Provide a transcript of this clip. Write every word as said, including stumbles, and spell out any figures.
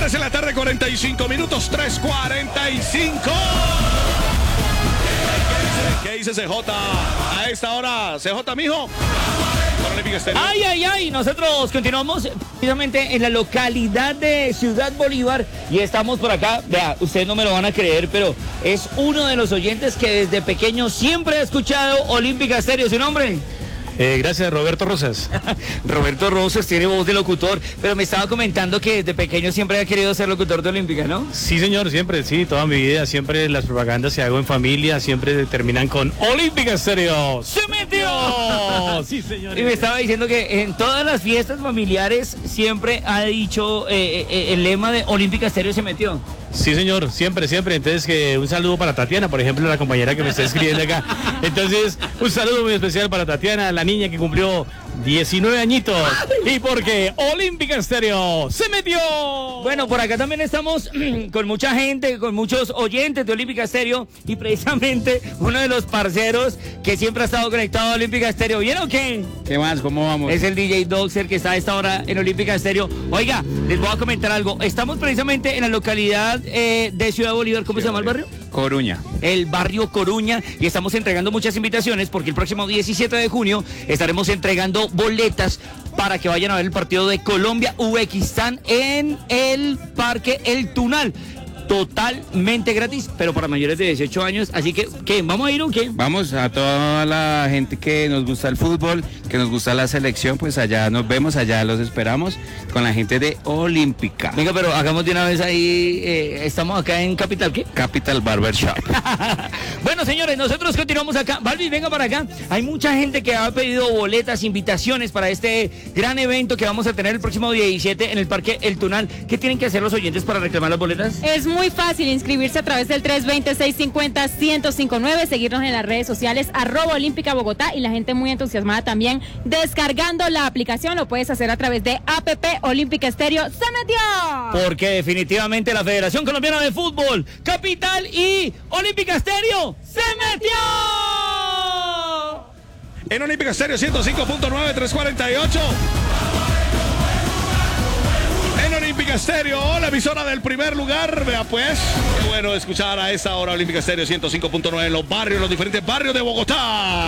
tres de la tarde, cuarenta y cinco minutos, tres cuarenta y cinco. ¿Qué dice C J a esta hora? C J, mijo. Ay, ay, ay, nosotros continuamos precisamente en la localidad de Ciudad Bolívar y estamos por acá. Vea, ustedes no me lo van a creer, pero es uno de los oyentes que desde pequeño siempre ha escuchado Olímpica Estéreo. ¿Su nombre? Eh, gracias, Roberto Rosas. Roberto Rosas tiene voz de locutor, pero me estaba comentando que desde pequeño siempre ha querido ser locutor de Olímpica, ¿no? Sí, señor, siempre, sí, toda mi vida, siempre las propagandas se hago en familia, siempre terminan con Olímpica Estéreo. ¡Se metió! Sí, señor. Y me estaba diciendo que en todas las fiestas familiares siempre ha dicho eh, eh, el lema de Olímpica Estéreo se metió. Sí, señor, siempre, siempre. Entonces, que un saludo para Tatiana, por ejemplo, la compañera que me está escribiendo acá. Entonces, un saludo muy especial para Tatiana, la niña que cumplió diecinueve añitos. Y porque Olímpica Estéreo se metió. Bueno, por acá también estamos con mucha gente, con muchos oyentes de Olímpica Estéreo. Y precisamente uno de los parceros que siempre ha estado conectado a Olímpica Estéreo. ¿Vieron qué? ¿Qué más? ¿Cómo vamos? Es el D J Doxer que está a esta hora en Olímpica Estéreo. Oiga, les voy a comentar algo. Estamos precisamente en la localidad eh, de Ciudad Bolívar. ¿Cómo Ciudad se llama el barrio? Coruña. El barrio Coruña, y estamos entregando muchas invitaciones porque el próximo diecisiete de junio estaremos entregando boletas para que vayan a ver el partido de Colombia-Uzbekistán en el Parque El Tunal. Totalmente gratis, pero para mayores de dieciocho años. Así que, ¿qué? ¿Vamos a ir o qué? Vamos a toda la gente que nos gusta el fútbol, que nos gusta la selección, pues allá nos vemos, allá los esperamos con la gente de Olímpica. Venga, pero hagamos de una vez ahí, eh, estamos acá en Capital, ¿qué? Capital Barber Shop. Bueno, señores, nosotros continuamos acá. Balbi, venga para acá. Hay mucha gente que ha pedido boletas, invitaciones para este gran evento que vamos a tener el próximo diecisiete en el Parque El Tunal. ¿Qué tienen que hacer los oyentes para reclamar las boletas? Es muy fácil inscribirse a través del tres dos cero, seis cinco cero, uno cero cinco nueve, seguirnos en las redes sociales, arroba Olímpica Bogotá, y la gente muy entusiasmada también descargando la aplicación. Lo puedes hacer a través de app Olímpica Estéreo. ¡Se metió! Porque definitivamente la Federación Colombiana de Fútbol, Capital y Olímpica Estéreo ¡se metió! En Olímpica Estéreo ciento cinco punto nueve, trescientos cuarenta y ocho. En Olímpica Estéreo, la emisora del primer lugar. Vea pues, qué bueno escuchar a esta hora Olímpica Estéreo ciento cinco punto nueve en los barrios, los diferentes barrios de Bogotá.